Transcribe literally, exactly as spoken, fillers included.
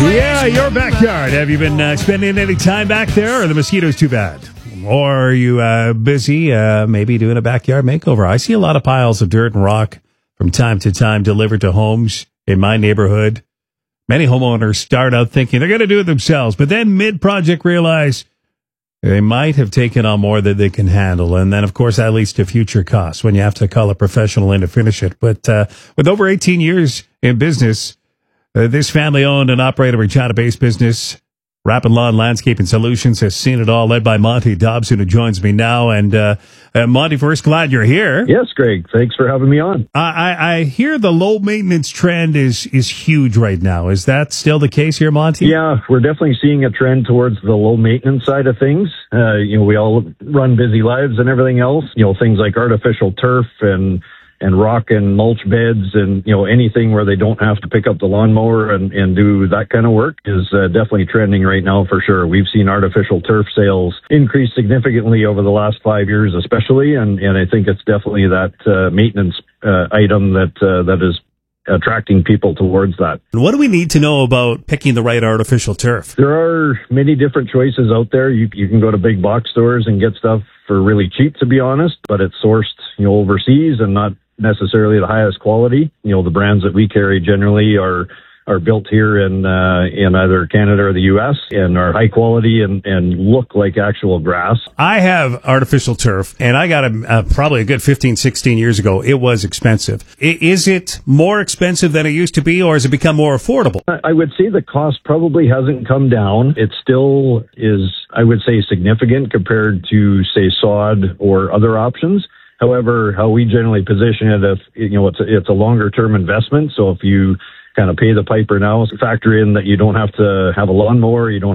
Yeah, your backyard. Have you been uh, spending any time back there, or are the mosquitoes too bad? Or are you uh, busy uh, maybe doing a backyard makeover? I see a lot of piles of dirt and rock from time to time delivered to homes in my neighborhood. Many homeowners start out thinking they're going to do it themselves, but then mid-project realize they might have taken on more than they can handle. And then, of course, that leads to future costs when you have to call a professional in to finish it. But uh, with over eighteen years in business, uh, this family-owned and operated Regina-based business, Rapid Lawn Landscaping Solutions, has seen it all, led by Monty Dobson, who joins me now. And uh, uh, Monty, first, glad you're here. Yes, Greg. Thanks for having me on. I, I, I hear the low maintenance trend is is huge right now. Is that still the case here, Monty? Yeah, we're definitely seeing a trend towards the low maintenance side of things. Uh, you know, we all run busy lives and everything else. You know, things like artificial turf and and rock and mulch beds and, you know, anything where they don't have to pick up the lawnmower and, and do that kind of work is uh, definitely trending right now for sure. We've seen artificial turf sales increase significantly over the last five years especially, and, and I think it's definitely that uh, maintenance uh, item that uh, that is attracting people towards that. What do we need to know about picking the right artificial turf? There are many different choices out there. You, you can go to big box stores and get stuff for really cheap, to be honest, but it's sourced, you know, overseas and not necessarily the highest quality. You know, the brands that we carry generally are are built here in uh, in either Canada or the U S and are high quality and, and look like actual grass. I have artificial turf, and I got it uh, probably a good fifteen, sixteen years ago. It was expensive. I, is it more expensive than it used to be, or has it become more affordable? I would say the cost probably hasn't come down. It still is, I would say, significant compared to, say, sod or other options. However, how we generally position it, if you know, it's a, it's a longer term investment. So if you kind of pay the piper now, factor in that you don't have to have a lawnmower, you don't